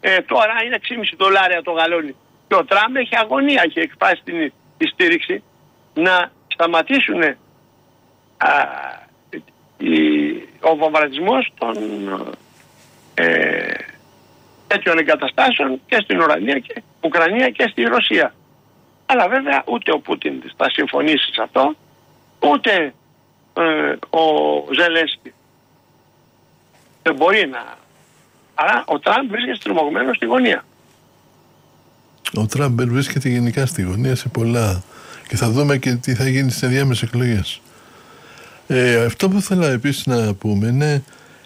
Τώρα είναι $6,5 το γαλόνι. Και ο Τραμπ έχει αγωνία, έχει εκφράσει τη στήριξη να σταματήσουν ο βομβαρδισμός των τέτοιων εγκαταστάσεων και στην Ουκρανία και στη Ρωσία. Αλλά βέβαια ούτε ο Πούτιν θα συμφωνήσει σε αυτό, ούτε ο Ζελένσκι δεν μπορεί να. Άρα ο Τραμπ βρίσκεται στριμωγμένος στη γωνία. Ο Τραμπ βρίσκεται γενικά στη γωνία σε πολλά. Και θα δούμε και τι θα γίνει στις ενδιάμεσες εκλογές. Αυτό που θέλω επίσης να πούμε είναι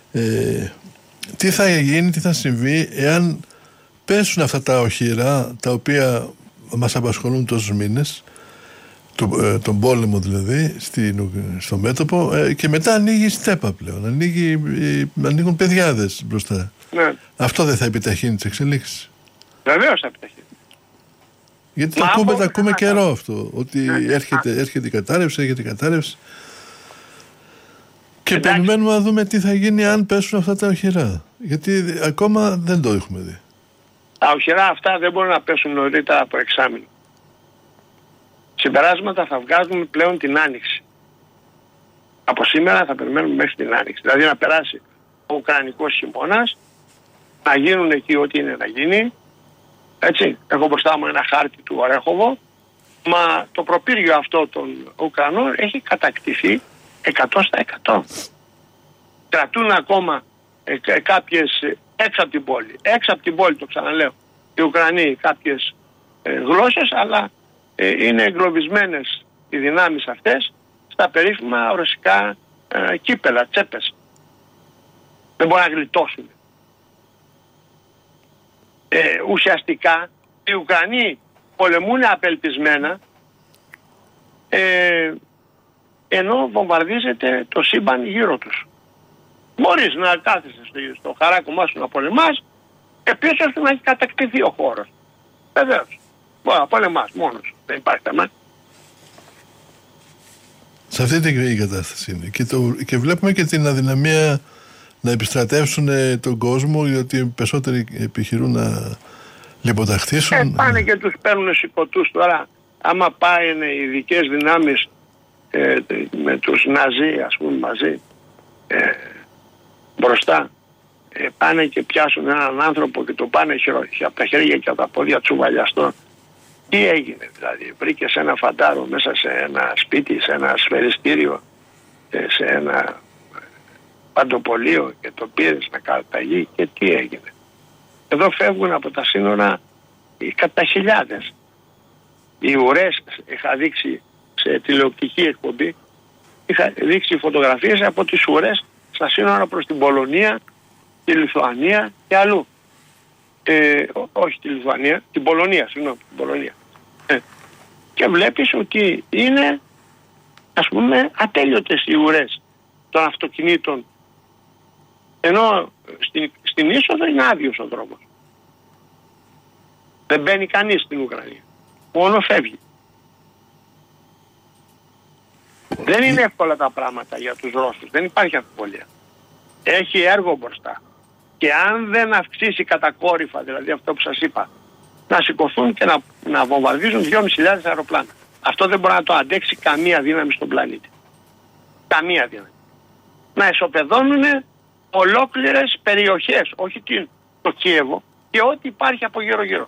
τι θα γίνει, τι θα συμβεί εάν πέσουν αυτά τα οχυρά τα οποία μας απασχολούν τόσους μήνες, τον πόλεμο δηλαδή στο μέτωπο, και μετά ανοίγει η στέπα πλέον, ανοίγουν παιδιάδες μπροστά. Ναι. Αυτό δεν θα επιταχύνει τις εξελίξεις? Βεβαίως θα επιταχύνει. Γιατί τα ακούμε καιρό αυτό, ότι έρχεται η κατάρρευση, και περιμένουμε να δούμε τι θα γίνει αν πέσουν αυτά τα οχυρά. Γιατί ακόμα δεν το έχουμε δει. Τα οχυρά αυτά δεν μπορούν να πέσουν νωρίτερα από εξάμηνο. Συμπεράσματα θα βγάζουμε πλέον την Άνοιξη. Από σήμερα θα περιμένουμε μέχρι την Άνοιξη. Δηλαδή να περάσει ο Ουκρανικός χειμώνας, να γίνουν εκεί ό,τι είναι να γίνει. Έτσι, έχω μπροστά μου ένα χάρτη του Ορέχοβο, μα το προπύργιο αυτό των Ουκρανών έχει κατακτηθεί 100%. Κρατούν ακόμα κάποιες έξω από την πόλη. Έξω από την πόλη, το ξαναλέω, οι Ουκρανοί κάποιες γλώσσες, αλλά είναι εγκλωβισμένες οι δυνάμεις αυτές στα περίφημα ρωσικά κύπελα, τσέπες. Δεν μπορούν να γλιτώσουν. Ουσιαστικά οι Ουκρανοί πολεμούν απελπισμένα, ενώ βομβαρδίζεται το σύμπαν γύρω τους. Μπορείς να κάθεσαι στο χαράκωμά σου να πολεμάς, επίσης να έχει κατακτηθεί ο χώρος. Βεβαίως. Μπορεί να πολεμάς μόνος. Δεν υπάρχει θέμα. Σε αυτή την κατάσταση είναι. Και βλέπουμε και την αδυναμία να επιστρατεύσουν τον κόσμο, γιατί οι περισσότεροι επιχειρούν να λιποταχθήσουν. Πάνε και τους παίρνουν σηκωτούς τώρα. Άμα πάνε οι ειδικές δυνάμεις με τους Ναζί, ας πούμε, μαζί μπροστά, πάνε και πιάσουν έναν άνθρωπο και το πάνε από τα χέρια και από τα πόδια τσουβαλιαστό. Τι έγινε δηλαδή? Βρήκες ένα φαντάρο μέσα σε ένα σπίτι, σε ένα σφαιριστήριο, σε ένα παντοπολείο, και το πήρες να καταγεί, και τι έγινε? Εδώ φεύγουν από τα σύνορα κατά χιλιάδες. Οι ουρές, είχα δείξει σε τηλεοπτική εκπομπή, είχα δείξει φωτογραφίες από τις ουρές στα σύνορα προς την Πολωνία, τη Λιθουανία και αλλού. Όχι τη Λιθουανία, την Πολωνία, συγγνώμη, την Πολωνία. Και βλέπεις ότι είναι, ας πούμε, ατέλειωτες οι ουρές των αυτοκινήτων, ενώ στην είσοδο είναι άδειος ο δρόμος. Δεν μπαίνει κανείς στην Ουκρανία, μόνο φεύγει. Δεν είναι εύκολα τα πράγματα για τους Ρώσους, δεν υπάρχει αμφιβολία. Έχει έργο μπροστά. Και αν δεν αυξήσει κατακόρυφα, δηλαδή αυτό που σας είπα, να σηκωθούν και να βομβαρδίζουν 2.500 αεροπλάνα. Αυτό δεν μπορεί να το αντέξει καμία δύναμη στον πλανήτη. Καμία δύναμη. Να ισοπεδώνουν ολόκληρες περιοχές, όχι το Κίεβο, και ό,τι υπάρχει από γύρω-γύρω.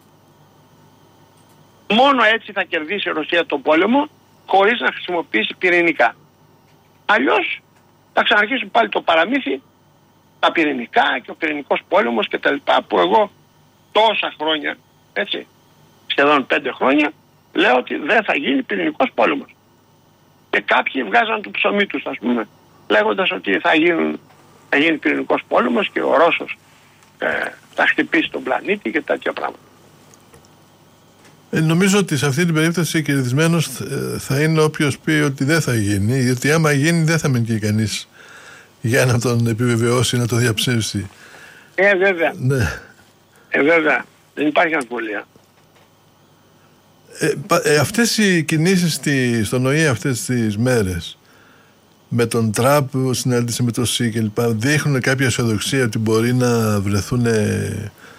Μόνο έτσι θα κερδίσει η Ρωσία τον πόλεμο, χωρίς να χρησιμοποιήσει πυρηνικά. Αλλιώς θα ξαναρχίσουν πάλι το παραμύθι, τα πυρηνικά και ο πυρηνικός πόλεμος και τα λοιπά, που εγώ τόσα χρόνια, έτσι, σχεδόν 5 χρόνια, λέω ότι δεν θα γίνει πυρηνικός πόλεμος. Και κάποιοι βγάζαν το ψωμί τους, ας πούμε, λέγοντας ότι θα γίνει πυρηνικός πόλεμος και ο Ρώσος θα χτυπήσει τον πλανήτη και τέτοια πράγματα. Νομίζω ότι σε αυτή την περίπτωση κερδισμένος θα είναι όποιος πει ότι δεν θα γίνει, γιατί άμα γίνει δεν θα μείνει και κανείς για να τον επιβεβαιώσει, να το διαψεύσει. Βέβαια. Ναι. Βέβαια. Δεν υπάρχει αμφιβολία. Αυτές οι κινήσεις στον ΟΗΕ αυτές τις μέρες, με τον Τραμπ, συνάντηση με τον ΣΥ κλπ, δείχνουν κάποια αισιοδοξία ότι μπορεί να βρεθούν